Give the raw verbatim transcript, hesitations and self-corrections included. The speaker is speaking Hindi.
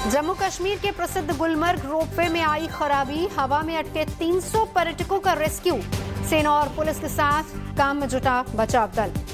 जम्मू कश्मीर के प्रसिद्ध गुलमर्ग रोपवे में आई खराबी, हवा में अटके तीन सौ पर्यटकों का रेस्क्यू। सेना और पुलिस के साथ काम में जुटा बचाव दल।